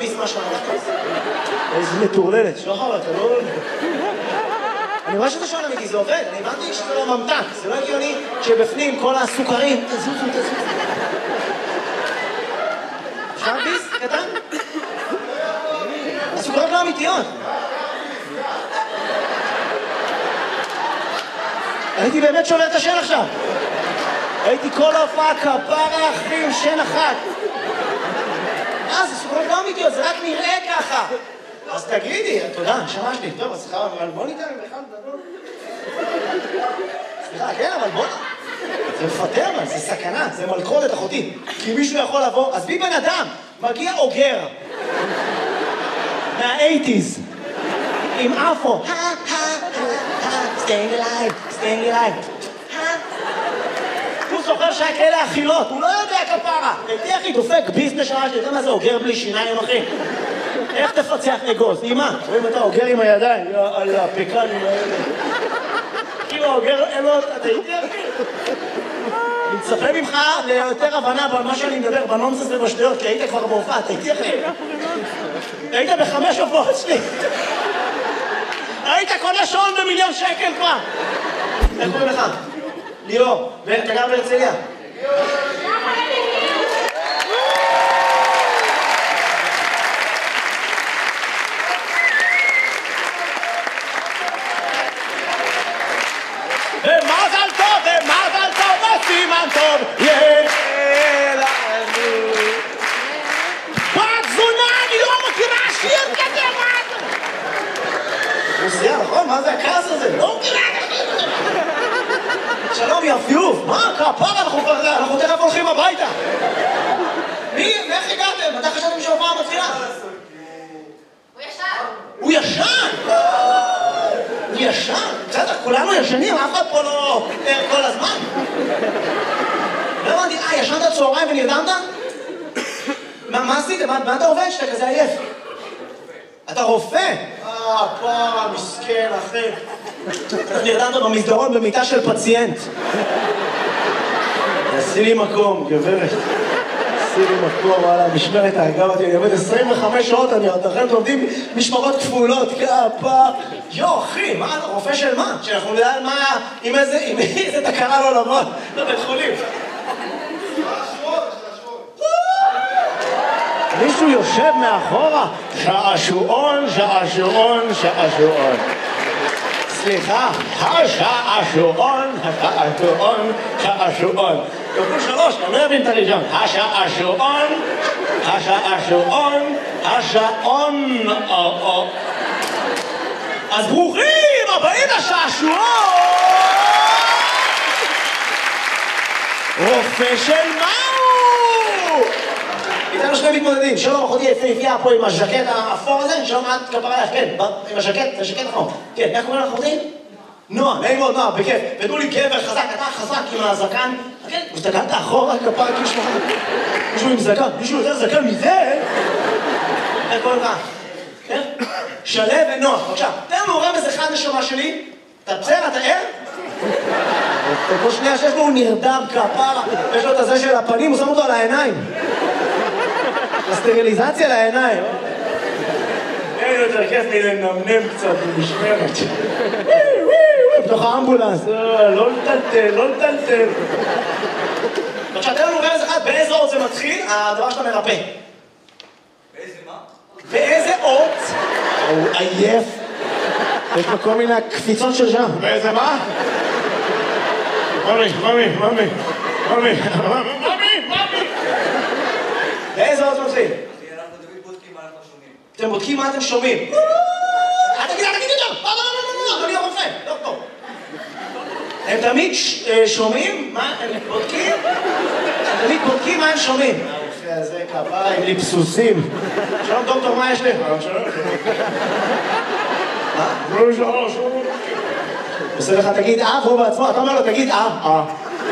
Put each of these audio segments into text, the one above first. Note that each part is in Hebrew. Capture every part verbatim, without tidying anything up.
ביס משהו, איזה מטורללת, שוחר, אתה לא... אני רואה שאתה שואל אמיתי, זה עובד, אני הבנתי שזה לא ממתק, זה לא הגיוני שבפנים כל הסוכרים, תזוזו, תזוזו. אפשר ביס, קטן? הסוכרות לא אמיתיות. הייתי באמת שובר את השן עכשיו. הייתי כל ההופעה כפרה אחי עם שן אחת. אה, זה סוכרות לא אמיתיות, זה רק נראה ככה. אז תגידי, תודה, נשמה שלי. טוב, אז סליחה, אבל בוא ניתן לך לדבר. סליחה, כן, אבל בוא... זה מפטר, אבל זה סכנה, זה מלכודת אחותי. כי מישהו יכול לבוא, אז בי בן אדם, מגיע אוגר. מה-שמונים. עם אפו. staying alive, staying alive. הוא זוכר שהיה כאלה אכילות, הוא לא יודע כפרה. הייתי אחי, דופק ביס נשמה שלי, אתה יודע מה זה אוגר בלי שיניים, אחי? איך תפצח אגוז? אימא, רואים אתה אוגר עם הידיים, על הפקנים האלה. כאילו אוגר אלות, אתה הייתי אחי? אני מצפה ממך ליותר הבנה במה שאני מדבר, בנונסס ובשטויות, כי היית כבר בהופעה, אתה הייתי אחי? היית בחמש הופעות שלי. היית קונה שעון במיליון שקל כבר. איך קוראים לך? ליאור, ואתה גר בהרצליה? ומזל טוב, ומזל טוב, וסימן טוב, יהיה לנו. בת זונה, אני לא מכירה שיר כזה, מה זה? רוסיה, נכון? מה זה הכעס הזה? לא מכירה את השיר כזה. שלום, יפיוף. מה? כפרה, אנחנו תכף הולכים הביתה. מי? ואיך הגעתם? מתי חשבתם שההופעה מתחילה? הוא ישן. הוא ישן? הוא ישן? בסדר, כולנו ישנים, אף אחד פה לא ער כל הזמן. לא הבנתי, אה, ישנת צהריים ונרדמת? מה עשית? מה אתה עובד שאתה כזה עייף? אתה רופא? אה, פרה, מסכן, אחי. אתה נרדמת במסדרון במיטה של פציינט. עשי לי מקום, גברת. עשי לי מקום, וואלה, משמרת ההגב אותי, אני עובד עשרים וחמש שעות, אני עוד אחרי עובדים משמרות כפולות, כפה. יו, אחי, מה אתה רופא של מה? שאנחנו נדע על מה, עם איזה, עם איזה תקרה לא לבוא, לבית חולים. מישהו יושב מאחורה, שעשועון, שעשועון, שעשועון. סליחה, השעשועון, השעשועון, שעשועון. כפול שלוש, אני לא אבין את הראשון. השעשועון, השעשועון, השעון. אז ברוכים הבאים לשעשועון! רופא של מהו? איתנו שני מתמודדים, שלום אחותי יפהפייה פה עם הז'קט האפור הזה, שלום את כפרה לך, כן, עם הז'קט, הז'קט אפור. כן, איך קוראים לך אחותי? נועה, נעים מאוד נועה, בכיף. ותנו לי גבר חזק, אתה חזק עם הזקן. כן, ושתגעת אחורה כפרה כאילו שלך. מישהו עם זקן, מישהו יותר זקן מזה? איך קוראים לך? כן? שלו ונועה, בבקשה. תן לנו רמז אחד נשמה שלי. אתה בסדר, אתה ער? כל שנייה שיש לו הוא נרדם כפרה, יש לו את הזה של הפנים, הוא שם אותו על העיניים. הסטריליזציה לעיניים. אין יותר כיף לי לנמנם קצת במשמרת. בתוך האמבולנס, לא לטלטל, לא לטלטל. עכשיו, תן לנו רמז אחד, באיזה אות זה מתחיל, הדבר שאתה מרפא. באיזה מה? באיזה אות? הוא עייף. יש לו כל מיני קפיצות של שם. באיזה מה? ממי, ממי, ממי, ממי, ממי, ממי. באיזה אות מתחיל? אנחנו תמיד בודקים מה אנחנו שומעים. אתם בודקים מה אתם שומעים. אל תגיד, אל תגיד את זה! לא, לא, לא, לא, לא, אדוני הרופא, לא פה. הם תמיד שומעים מה הם בודקים? הם תמיד בודקים מה הם שומעים. הרופא הזה כפרה עם ליפסוסים. שלום דוקטור, מה יש לך? שלום, שלום. שלום, שלום. עושה לך, תגיד אה, והוא בעצמו, אתה אומר לו, תגיד אה, אה.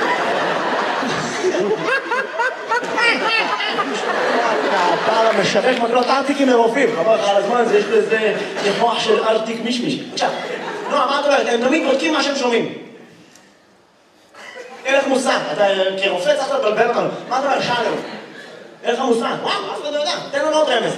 הפער המשווק מקלות ארטיקים מרופאים. חבר לך על הזמן, יש לזה מוח של ארטיק מישמיש. בבקשה. נועה, מה את אומרת? הם תמיד בודקים מה שהם שומעים. אין לך מושג. אתה כרופא צריך לבלבל אותנו. מה אתה אומר? שאלה. אין לך מושג. וואו, אף אחד לא יודע. תן לנו עוד רמז.